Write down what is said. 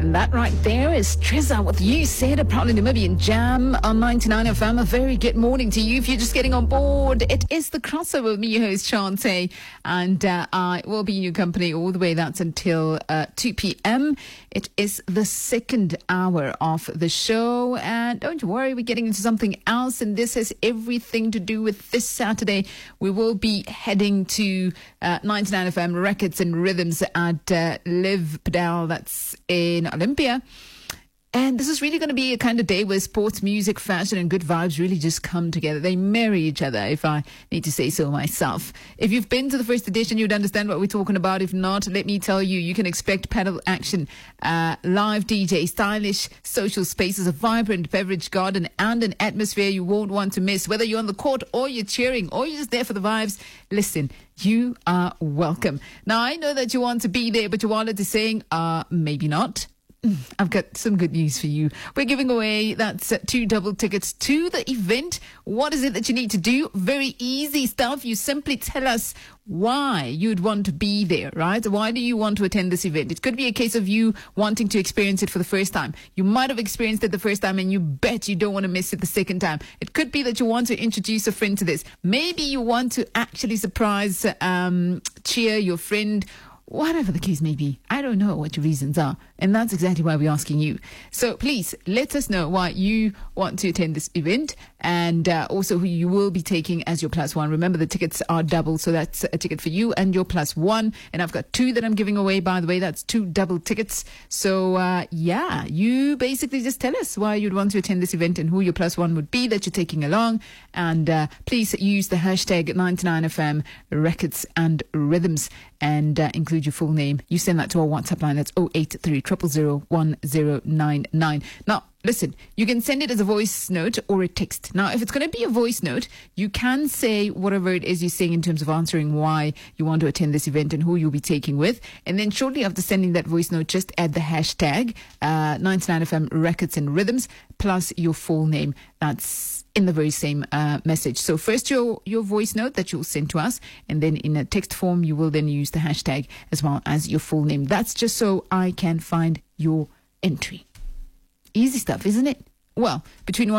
And that right there is Trezza with You Said, a proudly Namibian Jam on 99 FM. A very good morning to you if you're just getting on board. It is the crossover with me, your host, Chante, and I will be in your company all the way. That's until 2 p.m. It is the second hour of the show, and don't worry, we're getting into something else, and this has everything to do with this Saturday. We will be heading to 99 FM Records and Rhythms at Live Pedal, that's in Olympia. And this is really going to be a kind of day where sports, music, fashion, and good vibes really just come together. They marry each other, if I need to say so myself. If you've been to the first edition, you'd understand what we're talking about. If not, let me tell you, you can expect pedal action, live DJ, stylish social spaces, a vibrant beverage garden, and an atmosphere you won't want to miss. Whether you're on the court or you're cheering or you're just there for the vibes, listen, you are welcome. Now, I know that you want to be there, but your wallet is saying, maybe not. I've got some good news for you. We're giving away, that's 2 double tickets to the event. What is it that you need to do? Very easy stuff. You simply tell us why you'd want to be there, right? Why do you want to attend this event? It could be a case of you wanting to experience it for the first time. You might have experienced it the first time and you bet you don't want to miss it the second time. It could be that you want to introduce a friend to this. Maybe you want to actually surprise, cheer your friend. Whatever the case may be, I don't know what your reasons are. And that's exactly why we're asking you. So please let us know why you want to attend this event, and also who you will be taking as your plus one. Remember, the tickets are double, so that's a ticket for you and your plus one. And I've got 2 that I'm giving away, by the way. That's 2 double tickets. So yeah, you basically just tell us why you'd want to attend this event and who your plus one would be that you're taking along. And please use the hashtag 99FM Records and Rhythms and include your full name. You send that to our WhatsApp line. That's 083 000 1099. Now, listen, you can send it as a voice note or a text. Now, if it's going to be a voice note, you can say whatever it is you're saying in terms of answering why you want to attend this event and who you'll be taking with. And then shortly after sending that voice note, just add the hashtag 99FM Records and Rhythms plus your full name. That's in the very same message. So first your voice note that you'll send to us, and then in a text form, you will then use the hashtag as well as your full name. That's just so I can find your entry. Easy stuff, isn't it? Well, between